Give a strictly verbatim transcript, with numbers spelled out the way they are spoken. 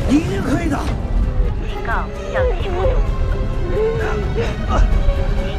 你一定可以的。 警告，氧气不足。